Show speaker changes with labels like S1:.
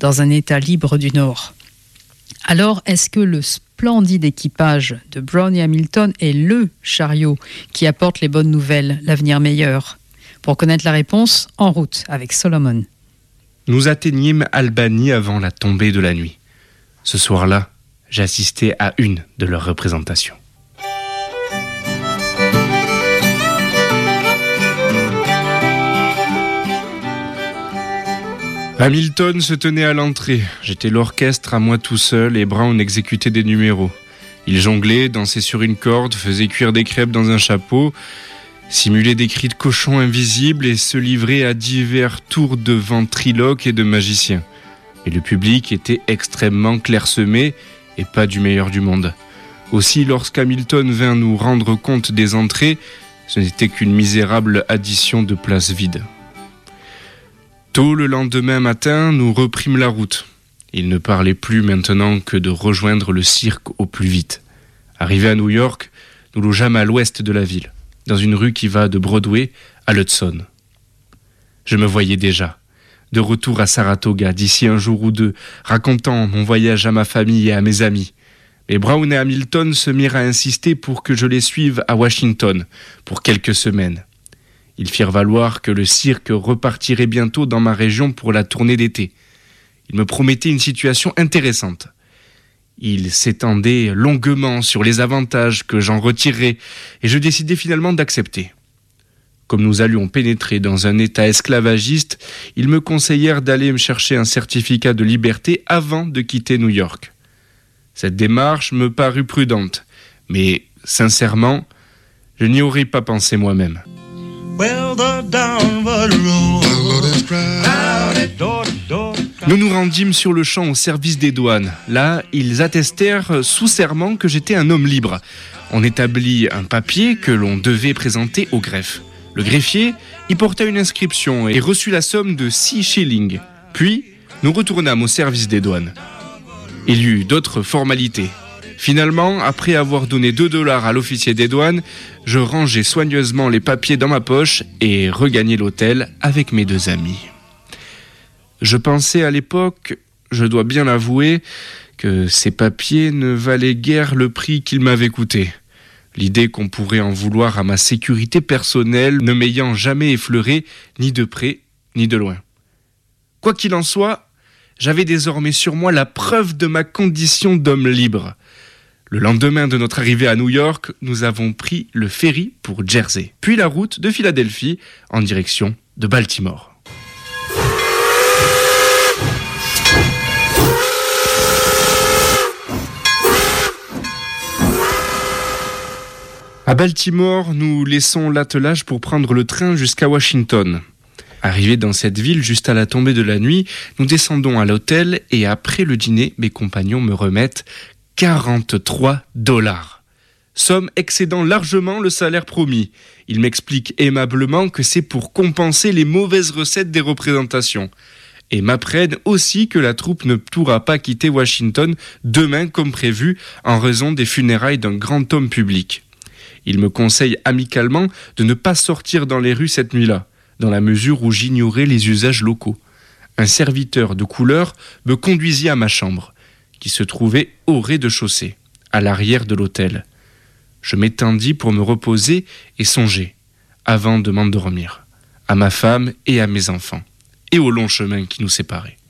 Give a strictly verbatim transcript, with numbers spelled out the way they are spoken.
S1: dans un État libre du Nord. Alors, est-ce que le splendide équipage de Brown et Hamilton est le chariot qui apporte les bonnes nouvelles, l'avenir meilleur ? Pour connaître la réponse, en route avec Solomon.
S2: Nous atteignîmes Albany avant la tombée de la nuit. Ce soir-là, j'assistais à une de leurs représentations. Hamilton se tenait à l'entrée. J'étais l'orchestre à moi tout seul et Brown exécutait des numéros. Il jonglait, dansait sur une corde, faisait cuire des crêpes dans un chapeau, simulait des cris de cochons invisibles et se livrait à divers tours de ventriloque et de magicien. Et le public était extrêmement clairsemé et pas du meilleur du monde. Aussi, lorsqu'Hamilton vint nous rendre compte des entrées, ce n'était qu'une misérable addition de places vides. Tôt le lendemain matin, nous reprîmes la route. Il ne parlait plus maintenant que de rejoindre le cirque au plus vite. Arrivés à New York, nous logeâmes à l'ouest de la ville, dans une rue qui va de Broadway à l'Hudson. Je me voyais déjà, de retour à Saratoga d'ici un jour ou deux, racontant mon voyage à ma famille et à mes amis. Mais Brown et Hamilton se mirent à insister pour que je les suive à Washington pour quelques semaines. Ils firent valoir que le cirque repartirait bientôt dans ma région pour la tournée d'été. Ils me promettaient une situation intéressante. Ils s'étendaient longuement sur les avantages que j'en retirerais et je décidai finalement d'accepter. Comme nous allions pénétrer dans un état esclavagiste, ils me conseillèrent d'aller me chercher un certificat de liberté avant de quitter New York. Cette démarche me parut prudente, mais sincèrement, je n'y aurais pas pensé moi-même. Nous nous rendîmes sur le champ au service des douanes. Là, ils attestèrent sous serment que j'étais un homme libre. On établit un papier que l'on devait présenter au greffe. Le greffier y porta une inscription et reçut la somme de six shillings. Puis, nous retournâmes au service des douanes. Il y eut d'autres formalités. Finalement, après avoir donné deux dollars à l'officier des douanes, je rangeai soigneusement les papiers dans ma poche et regagnai l'hôtel avec mes deux amis. Je pensais à l'époque, je dois bien l'avouer, que ces papiers ne valaient guère le prix qu'ils m'avaient coûté. L'idée qu'on pourrait en vouloir à ma sécurité personnelle ne m'ayant jamais effleuré, ni de près, ni de loin. Quoi qu'il en soit, j'avais désormais sur moi la preuve de ma condition d'homme libre. Le lendemain de notre arrivée à New York, nous avons pris le ferry pour Jersey, puis la route de Philadelphie en direction de Baltimore. À Baltimore, nous laissons l'attelage pour prendre le train jusqu'à Washington. Arrivés dans cette ville juste à la tombée de la nuit, nous descendons à l'hôtel et après le dîner, mes compagnons me remettent quarante-trois dollars. Somme excédant largement le salaire promis. Ils m'expliquent aimablement que c'est pour compenser les mauvaises recettes des représentations. Et m'apprennent aussi que la troupe ne pourra pas quitter Washington demain comme prévu en raison des funérailles d'un grand homme public. Ils me conseillent amicalement de ne pas sortir dans les rues cette nuit-là, dans la mesure où j'ignorais les usages locaux. Un serviteur de couleur me conduisit à ma chambre, qui se trouvait au rez-de-chaussée, à l'arrière de l'hôtel. Je m'étendis pour me reposer et songer, avant de m'endormir, à ma femme et à mes enfants, et au long chemin qui nous séparait.